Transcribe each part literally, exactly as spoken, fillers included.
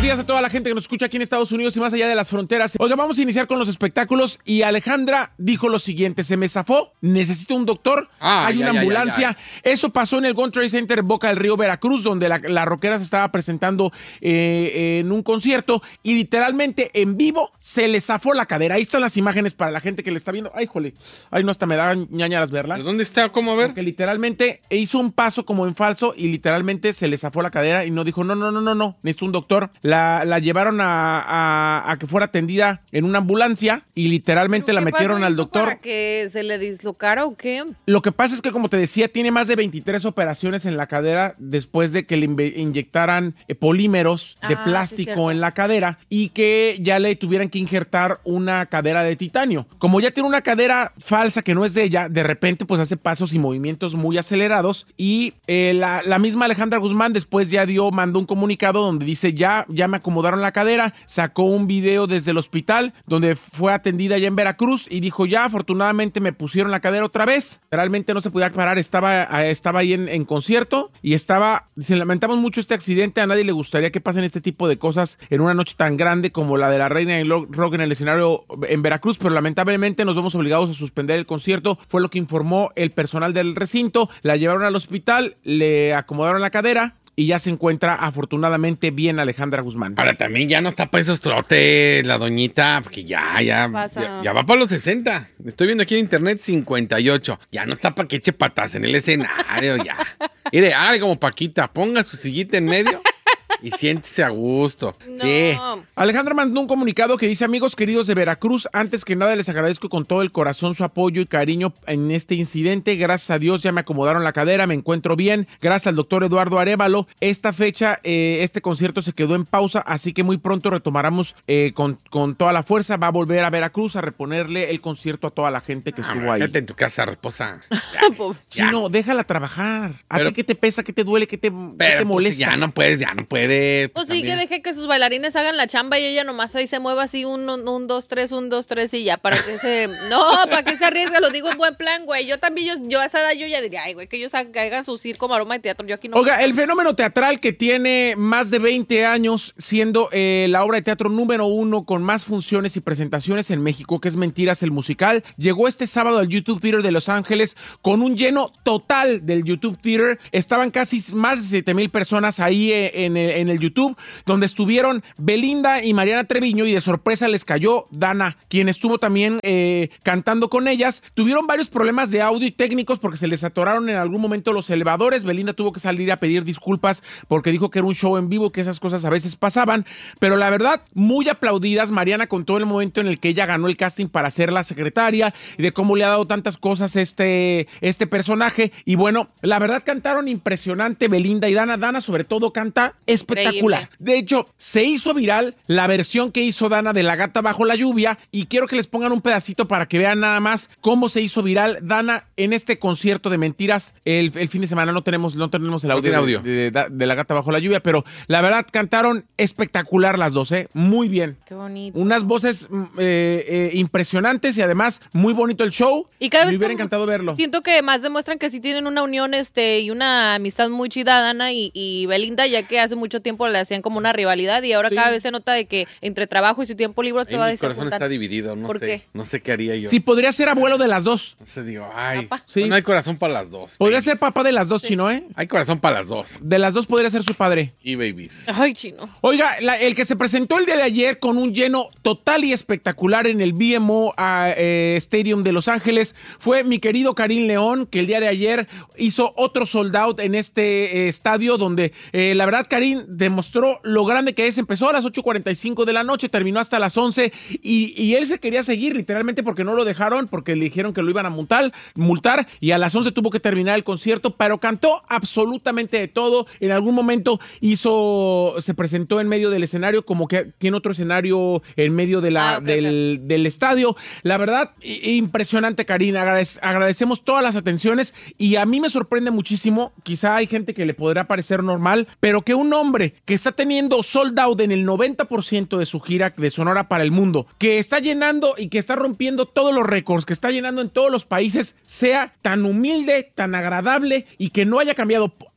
buenos días a toda la gente que nos escucha aquí en Estados Unidos y más allá de las fronteras. Oiga, vamos a iniciar con los espectáculos y Alejandra dijo lo siguiente: se me zafó, necesito un doctor, ah, hay ya, una ya, ambulancia. Ya, ya. Eso pasó en el World Trade Center Boca del Río, Veracruz, donde la, la rockera se estaba presentando eh, en un concierto y literalmente en vivo se le zafó la cadera. Ahí están las imágenes para la gente que le está viendo. Ay, jole, ay, no, hasta me da ñañaras verla. ¿Pero dónde está? ¿Cómo a ver? Porque literalmente hizo un paso como en falso y literalmente se le zafó la cadera y no dijo, no, no, no, no, no, necesito un doctor. La, la llevaron a, a, a que fuera atendida en una ambulancia y literalmente la metieron al doctor. ¿Para que se le dislocara o qué? Lo que pasa es que, como te decía, tiene más de veintitrés operaciones en la cadera después de que le inyectaran eh, polímeros de ah, plástico sí, en la cadera y que ya le tuvieran que injertar una cadera de titanio. Como ya tiene una cadera falsa que no es de ella, de repente pues hace pasos y movimientos muy acelerados y eh, la, la misma Alejandra Guzmán después ya dio, mandó un comunicado donde dice ya, ya me acomodaron la cadera, sacó un video desde el hospital donde fue atendida allá en Veracruz y dijo ya, afortunadamente me pusieron la cadera otra vez, realmente no se podía parar, estaba, estaba ahí en, en concierto y estaba, dice, lamentamos mucho este accidente, a nadie le gustaría que pasen este tipo de cosas en una noche tan grande como la de la Reina del Rock en el escenario en Veracruz, pero lamentablemente nos vemos obligados a suspender el concierto, fue lo que informó el personal del recinto, la llevaron al hospital, le acomodaron la cadera y ya se encuentra afortunadamente bien Alejandra Guzmán. Ahora también ya no está para esos trotes la doñita, porque ya, ya, ya, ya va para los sesenta. Estoy viendo aquí en internet cincuenta y ocho. Ya no está para que eche patas en el escenario, ya. Mire, haga como Paquita, ponga su sillita en medio y siéntese a gusto. No. Sí. Alejandra mandó un comunicado que dice: amigos queridos de Veracruz, antes que nada les agradezco con todo el corazón su apoyo y cariño en este incidente. Gracias a Dios ya me acomodaron la cadera, me encuentro bien. Gracias al doctor Eduardo Arévalo. Esta fecha, eh, este concierto se quedó en pausa, así que muy pronto retomaremos eh, con, con toda la fuerza. Va a volver a Veracruz a reponerle el concierto a toda la gente que ah, estuvo ahí. Quédate en tu casa, reposa. Ya, Chino, déjala trabajar. ¿A ti qué te pesa, qué te duele, qué te, pero, qué te molesta? Pues, ya no puedes, ya no puedes. Pues, pues sí, también. Que deje que sus bailarines hagan la chamba y ella nomás ahí se mueva así un, un, un dos, tres, un, dos, tres y ya, para que se... No, para que se arriesgue, lo digo en buen plan, güey. Yo también, yo, yo a esa edad yo ya diría, ay, güey, que ellos hagan su circo, maroma de teatro, yo aquí no... Oiga, el fenómeno teatral que tiene más de veinte años siendo eh, la obra de teatro número uno con más funciones y presentaciones en México, que es Mentiras, el musical, llegó este sábado al YouTube Theater de Los Ángeles con un lleno total del YouTube Theater. Estaban casi más de siete mil personas ahí en, en, en el YouTube, donde estuvieron Belinda y Mariana Treviño y de sorpresa les cayó Dana, quien estuvo también eh, cantando con ellas. Tuvieron varios problemas de audio y técnicos porque se les atoraron en algún momento los elevadores. Belinda tuvo que salir a pedir disculpas porque dijo que era un show en vivo, que esas cosas a veces pasaban, pero la verdad, muy aplaudidas. Mariana contó el momento en el que ella ganó el casting para ser la secretaria y de cómo le ha dado tantas cosas este, este personaje, y bueno, la verdad cantaron impresionante Belinda y Dana. Dana sobre todo canta espectacular. De hecho, se hizo viral la versión que hizo Dana de La Gata Bajo la Lluvia y quiero que les pongan un pedacito para que vean nada más cómo se hizo viral Dana en este concierto de Mentiras. El, el fin de semana no tenemos, no tenemos el audio, no audio. De, de, de La Gata Bajo la Lluvia, pero la verdad cantaron espectacular las dos, ¿eh? Muy bien. Qué bonito. Unas voces eh, eh, impresionantes y además muy bonito el show. Y cada Me vez hubiera encantado verlo. Siento que más demuestran que sí tienen una unión este y una amistad muy chida, Dana y, y Belinda, ya que hace mucho tiempo le hacían como una rivalidad y ahora sí. Cada vez se nota de que entre trabajo y su tiempo libre te va a decir. Mi corazón está dividido, no ¿Por sé. Qué? No sé qué haría yo. Sí, podría ser abuelo de las dos. No sé, digo, ay. Sí. No hay corazón para las dos. Podría babies. ser papá de las dos, sí. Chino, ¿eh? Hay corazón para las dos. De las dos podría ser su padre. Y babies. Ay, Chino. Oiga, la, el que se presentó el día de ayer con un lleno total y espectacular en el B M O uh, eh, Stadium de Los Ángeles fue mi querido Karim León, que el día de ayer hizo otro sold out en este eh, estadio donde eh, la verdad Karim demostró lo grande que es. Empezó a las ocho cuarenta y cinco de la noche, terminó hasta las once y, y él se quería seguir literalmente porque no lo dejaron, porque le dijeron que lo iban a multar, multar y a las once tuvo que terminar el concierto, pero cantó absolutamente de todo. En algún momento hizo, se presentó en medio del escenario, como que tiene otro escenario en medio de la, ah, okay, del, okay. del estadio. La verdad, impresionante, Karim. Agradece, agradecemos todas las atenciones y a mí me sorprende muchísimo, quizá hay gente que le podrá parecer normal, pero que un hombre que está teniendo sold out en el noventa por ciento de su gira de Sonora para el mundo, que está llenando y que está rompiendo todos los récords, que está llenando en todos los países, sea tan humilde, tan agradable y que no haya cambiado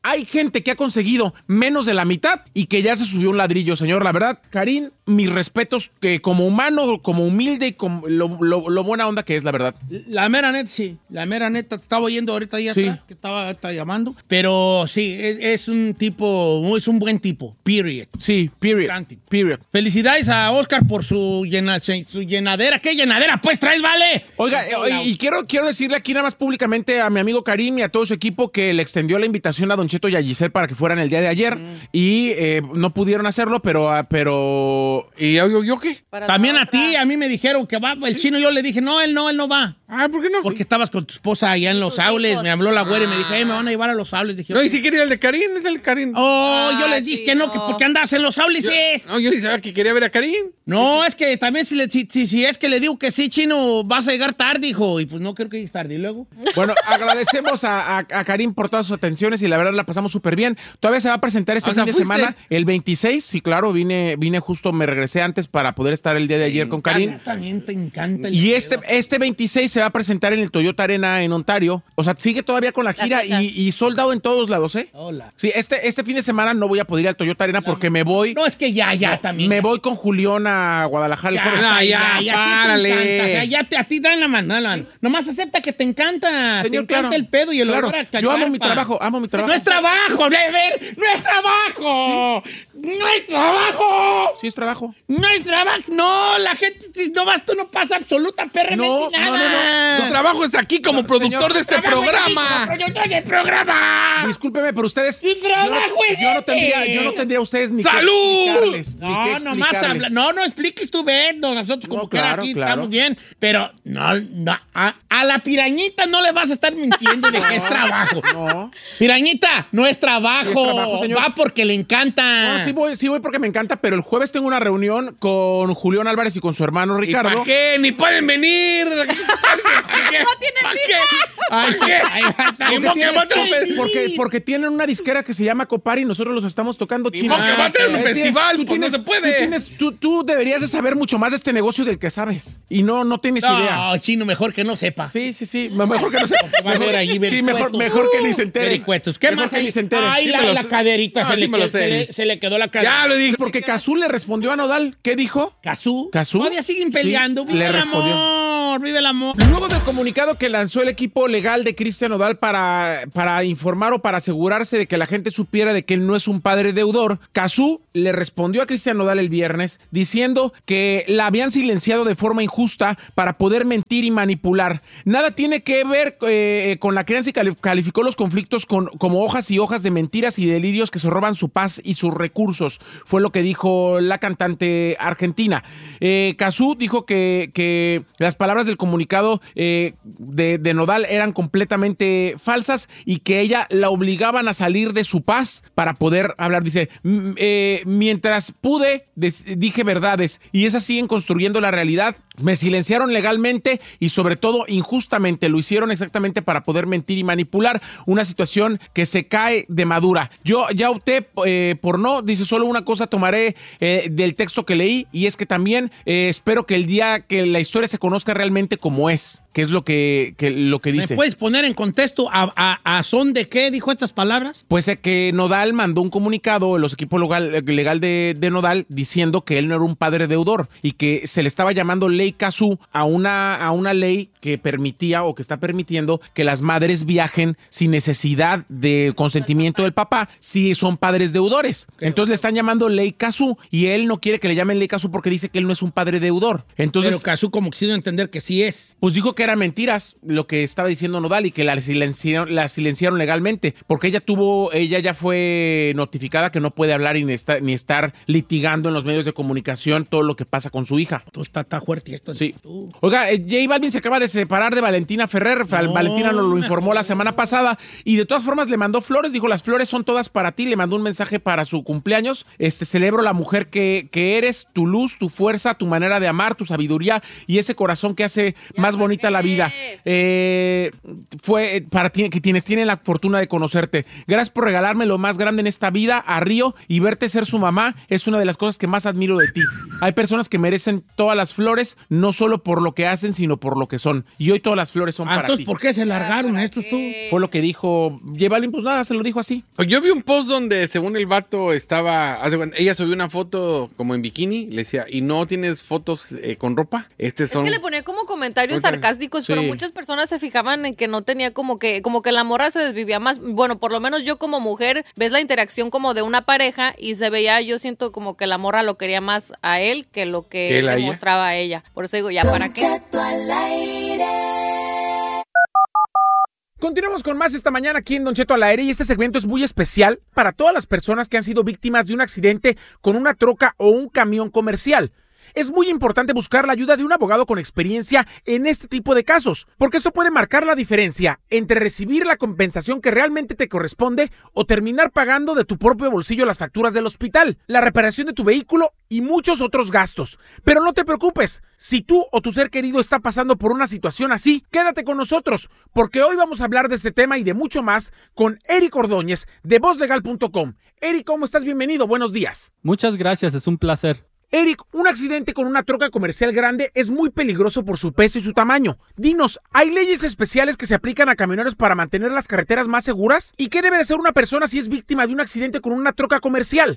hay gente que ha conseguido menos de la mitad y que ya se subió un ladrillo, señor. La verdad, Karim, mis respetos que como humano, como humilde y como lo, lo, lo buena onda que es, la verdad. La mera neta, sí. La mera neta, te estaba oyendo ahorita ahí Sí. atrás, que estaba, estaba llamando. Pero sí, es, es un tipo, es un buen tipo, period. Sí, period. Gran tipo. Period. Felicidades a Oscar por su, llena, su llenadera. ¿Qué llenadera pues traes, vale? Oiga, eh, y quiero, quiero decirle aquí nada más públicamente a mi amigo Karim y a todo su equipo que le extendió la invitación a Don Cheto y a Giselle para que fueran el día de ayer mm. y eh, no pudieron hacerlo, pero... pero ¿Y yo, yo, yo qué? Para También la a ti, a mí me dijeron que va el chino. Yo le dije, no, él no, él no va. Ah, ¿por qué no? Porque estabas con tu esposa allá en Los Tus Aules. hijos. Me habló la güera y me dijo, hey, me van a llevar a Los Aules. Dije, No, y "Ok". si quería el de Karim, es el Karim. Oh, yo Ah, les dije que no, que chino. porque andas en Los Aules Yo- es. No, yo ni sabía que quería ver a Karim. No, es que también si, le- si, si- si es que le digo que sí, chino, vas a llegar tarde, hijo. Y pues no creo que llegues tarde. Y luego. bueno, agradecemos a, a, a Karim por todas sus atenciones y la verdad la pasamos súper bien. Todavía se va a presentar este O sea, fin de ¿fuiste? semana, el veintiséis. Sí, claro, vine, vine justo, me regresé antes para poder estar el día de ayer con Karim. También te encanta el Y este, este veintiséis se va a presentar en el Toyota Arena en Ontario. O sea, sigue todavía con la Las gira fechas. y, y soldado en todos lados, ¿eh? Hola. Sí, este, este fin de semana no voy a poder ir al Toyota Arena porque me voy... No, es que ya, ya también. Me voy con Julián a Guadalajara el Ya, jueves. no, ya, ya, ya, párale. a ti te encanta. O sea, ya te, a ti dan la mano. la mano. Nomás acepta que te encanta. te Señor, encanta claro. el pedo y el Claro. olor a Yo amo mi cacharpa. trabajo, amo mi trabajo. No es trabajo, Never. No es trabajo. No es trabajo. Sí, es trabajo. No es trabajo. No, la gente, si no vas, tú no pasa absoluta perramente No, nada. no, no, Tu trabajo es aquí como No, productor señor. de este Trabajo programa. aquí, productor del programa. Discúlpeme, pero ustedes... ¡Mi trabajo yo no, es yo no ese! tendría, yo no tendría a ustedes ni ¡Salud! que explicarles. ni que No, nomás explicarles. habla. No, no expliques tú, Beto. Nosotros como No, que claro, aquí claro. estamos bien. Pero no, no a, a la pirañita no le vas a estar mintiendo de que es trabajo. No. Pirañita, no es trabajo. Sí es trabajo, señor. Va porque le encanta. No, sí voy, sí voy porque me encanta, pero el jueves tengo una reunión con Julián Álvarez y con su hermano ¿Y Ricardo. para qué? Ni pueden venir. ¿Para qué? No tienen ¿Para visa. qué? Ay, ¿Para qué? ay, ay, Ni ay, modo que tiene- va a tener un ay, fe- Porque, porque tienen una disquera que se llama Copar y nosotros los estamos tocando, Ni chino. modo que va a tener un Eh, festival, tú pues no se puede. Tú, tienes- tú- tú deberías de saber mucho más de este negocio del que sabes. Y no, no tienes idea. No, chino, mejor que no sepa. Sí, sí, sí. Mejor que no se Va a ver allí Sí, mejor, vericuetos. mejor que ni se entere. Vericuetos. ¿Qué Mejor más que hay? ni se entere. Ay, Sí la, me lo la sé. caderita Ah, se, sí le, me lo se, sé. le, se le quedó la cadera. Ya lo dije. Porque Cazú le respondió a Nodal. ¿Qué dijo? ¿Cazú? ¿Cazú? Todavía siguen peleando. Sí, Vive le el respondió. amor, vive el amor. Luego del comunicado que lanzó el equipo legal de Cristian Nodal para, para informar o para asegurarse de que la gente supiera de que él no es un padre deudor, Cazú le respondió a Cristian Nodal el viernes diciendo que la habían silenciado de forma injusta para poder mentir y manipular. Nada tiene que ver eh, con la crianza y cali- calificó los conflictos con, como hojas y hojas de mentiras y delirios que se roban su paz y sus recursos. Fue lo que dijo la cantante argentina. Eh, Cazú dijo que, que las palabras del comunicado eh, de, de Nodal eran completamente falsas y que ella la obligaban a salir de su paz para poder hablar. Dice, "M- eh, mientras pude, des- dije verdades y esas siguen construyendo la realidad. Me silenciaron legalmente y sobre todo injustamente. Lo hicieron exactamente para poder mentir y manipular una situación que se cae de madura. Yo ya opté eh, por no. Dice, solo una cosa tomaré eh, del texto que leí y es que también eh, espero que el día que la historia se conozca realmente como es, que es lo que, que, lo que ¿Me dice. puedes poner en contexto a, a, a son de qué dijo estas palabras? Pues eh, que Nodal mandó un comunicado, los equipos legal, legal de, de Nodal, diciendo que él no era un padre deudor y que se le estaba llamando ley Cazú a una, a una ley que permitía o que está permitiendo que las madres viajen sin necesidad de consentimiento del papá si son padres deudores. Entonces le están llamando ley Cazú y él no quiere que le llamen ley Cazú porque dice que él no es un padre deudor. Entonces, Pero Cazú como quisiera entender que sí es. pues dijo que eran mentiras lo que estaba diciendo Nodal y que la silenciaron, la silenciaron legalmente porque ella tuvo, ella ya fue notificada que no puede hablar ni estar, ni estar litigando en los medios de comunicación todo lo que pasa con su hija. Tú está, está fuerte esto. Sí. Tú. Oiga, eh, J Balvin se acaba de separar de Valentina Ferrer. Val- No, Valentina nos lo informó mejor. la semana pasada y de todas formas le mandó flores. Dijo, las flores son todas para ti. Le mandó un mensaje para su cumpleaños. Este, celebro la mujer que, que eres, tu luz, tu fuerza, tu manera de amar, tu sabiduría y ese corazón que hace Ya más bonita gané. la vida. Eh, fue para ti, que quienes tienen la fortuna de conocerte. Gracias por regalarme lo más grande en esta vida, a Río, y verte ser su mamá es una de las cosas que más admiro de ti. Hay personas que merecen todas las flores, no solo por lo que hacen, sino por lo que son. Y hoy todas las flores son ah, para entonces, ti. ¿por qué se largaron estos tú? Fue lo que dijo J Balvin, pues nada, se lo dijo así. Yo vi un post donde según el vato estaba, ella subió una foto como en bikini, le decía, ¿y no tienes fotos eh, con ropa? Este son... Es que le ponía como comentarios sarcásticos, sí. Pero muchas personas se fijaban en que no tenía como que, como que la morra se desvivía más. Bueno, por lo menos yo como mujer, ves la interacción como de una pareja y se veía, yo siento como que la morra lo quería más a él que lo que le mostraba a ella. Por eso digo, ya, ¿para qué? Continuamos con más esta mañana aquí en Don Cheto al aire, y este segmento es muy especial para todas las personas que han sido víctimas de un accidente con una troca o un camión comercial. Es muy importante buscar la ayuda de un abogado con experiencia en este tipo de casos, porque eso puede marcar la diferencia entre recibir la compensación que realmente te corresponde o terminar pagando de tu propio bolsillo las facturas del hospital, la reparación de tu vehículo y muchos otros gastos. Pero no te preocupes, si tú o tu ser querido está pasando por una situación así, quédate con nosotros, porque hoy vamos a hablar de este tema y de mucho más con Eric Ordóñez de voz legal punto com. Eric, ¿cómo estás? Bienvenido, buenos días. Muchas gracias, es un placer. Eric, un accidente con una troca comercial grande es muy peligroso por su peso y su tamaño. Dinos, ¿hay leyes especiales que se aplican a camioneros para mantener las carreteras más seguras? ¿Y qué debe de hacer una persona si es víctima de un accidente con una troca comercial?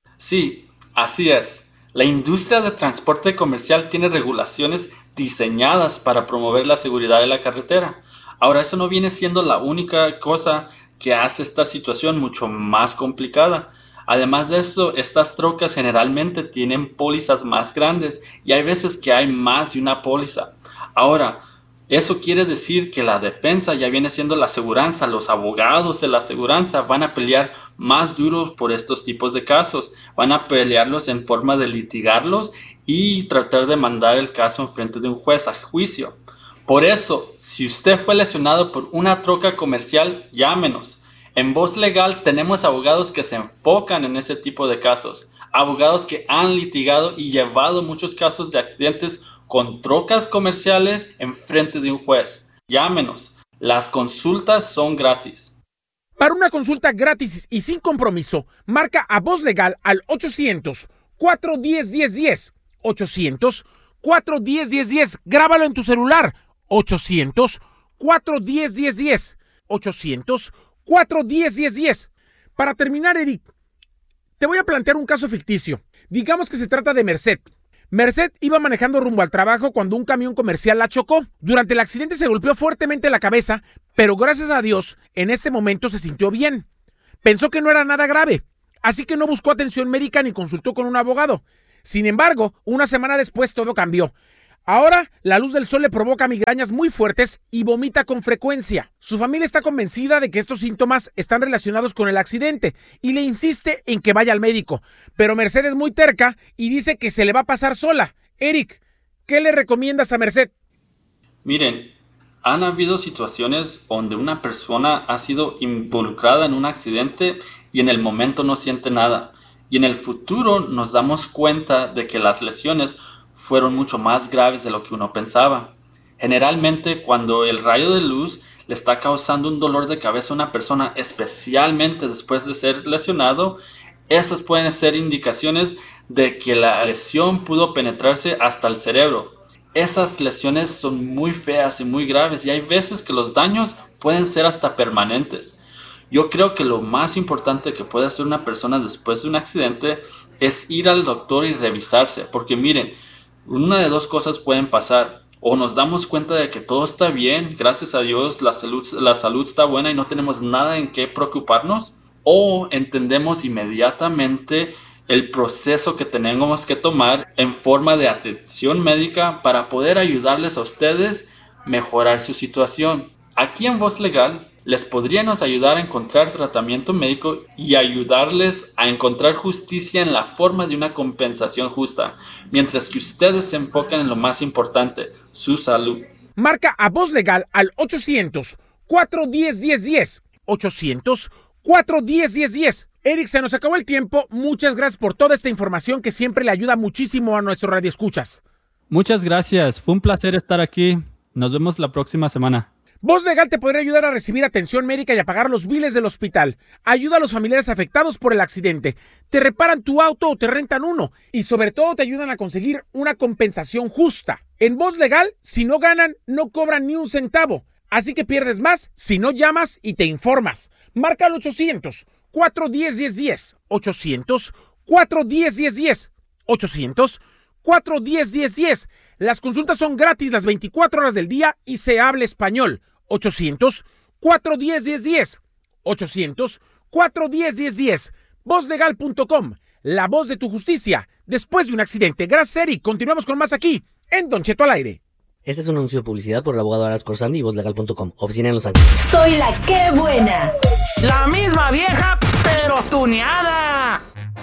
Sí, así es. La industria de transporte comercial tiene regulaciones diseñadas para promover la seguridad de la carretera. Ahora, eso no viene siendo la única cosa que hace esta situación mucho más complicada. Además de esto, estas trocas generalmente tienen pólizas más grandes y hay veces que hay más de una póliza. Ahora, eso quiere decir que la defensa ya viene siendo la aseguranza. Los abogados de la aseguranza van a pelear más duros por estos tipos de casos. Van a pelearlos en forma de litigarlos y tratar de mandar el caso en frente de un juez a juicio. Por eso, si usted fue lesionado por una troca comercial, llámenos. En Voz Legal tenemos abogados que se enfocan en ese tipo de casos, abogados que han litigado y llevado muchos casos de accidentes con trocas comerciales en frente de un juez. Llámenos, las consultas son gratis. Para una consulta gratis y sin compromiso, marca a Voz Legal al ochocientos, cuatro uno cero, uno cero uno cero, ochocientos, cuatro uno cero, uno cero uno cero, grábalo en tu celular, ochocientos, cuatro uno cero, uno cero uno cero, ochocientos, cuatro uno cero, uno cero uno cero. Para terminar, Eric, te voy a plantear un caso ficticio. Digamos que se trata de Merced. Merced iba manejando rumbo al trabajo cuando un camión comercial la chocó. Durante el accidente se golpeó fuertemente la cabeza, pero gracias a Dios, en este momento se sintió bien. Pensó que no era nada grave, así que no buscó atención médica ni consultó con un abogado. Sin embargo, una semana después todo cambió. Ahora, la luz del sol le provoca migrañas muy fuertes y vomita con frecuencia. Su familia está convencida de que estos síntomas están relacionados con el accidente y le insiste en que vaya al médico. Pero Merced es muy terca y dice que se le va a pasar sola. Eric, ¿qué le recomiendas a Merced? Miren, han habido situaciones donde una persona ha sido involucrada en un accidente y en el momento no siente nada. Y en el futuro nos damos cuenta de que las lesiones fueron mucho más graves de lo que uno pensaba. Generalmente, cuando el rayo de luz le está causando un dolor de cabeza a una persona, especialmente después de ser lesionado, esas pueden ser indicaciones de que la lesión pudo penetrarse hasta el cerebro. Esas lesiones son muy feas y muy graves y hay veces que los daños pueden ser hasta permanentes. Yo creo que lo más importante que puede hacer una persona después de un accidente es ir al doctor y revisarse, porque miren, una de dos cosas pueden pasar. O nos damos cuenta de que todo está bien, gracias a Dios la salud, la salud está buena y no tenemos nada en qué preocuparnos. O entendemos inmediatamente el proceso que tenemos que tomar en forma de atención médica para poder ayudarles a ustedes a mejorar su situación. Aquí en Voz Legal les podríamos ayudar a encontrar tratamiento médico y ayudarles a encontrar justicia en la forma de una compensación justa, mientras que ustedes se enfocan en lo más importante, su salud. Marca a Voz Legal al ochocientos, cuatro uno cero, uno cero uno cero, ochocientos, cuatro uno cero, uno cero uno cero. Eric, se nos acabó el tiempo. Muchas gracias por toda esta información que siempre le ayuda muchísimo a nuestros radioescuchas. Muchas gracias. Fue un placer estar aquí. Nos vemos la próxima semana. Voz Legal te podría ayudar a recibir atención médica y a pagar los biles del hospital. Ayuda a los familiares afectados por el accidente. Te reparan tu auto o te rentan uno. Y sobre todo te ayudan a conseguir una compensación justa. En Voz Legal, si no ganan, no cobran ni un centavo. Así que pierdes más si no llamas y te informas. Marca al ochocientos, cuatro uno cero, uno cero uno cero. ochocientos, cuatro uno cero, uno cero uno cero. ochocientos, cuatro uno cero, uno cero uno cero. Las consultas son gratis las veinticuatro horas del día y se habla español. ochocientos, cuatro uno cero, uno cero uno cero. ochocientos, cuatro uno cero, uno cero uno cero. voz legal punto com. La voz de tu justicia después de un accidente. Gracias, Eric. Continuamos con más aquí en Don Cheto al aire. Este es un anuncio de publicidad por el abogado Aras Corsandi y voz legal punto com. Oficina en Los Ángeles. Soy la que buena. La misma vieja, pero tuneada.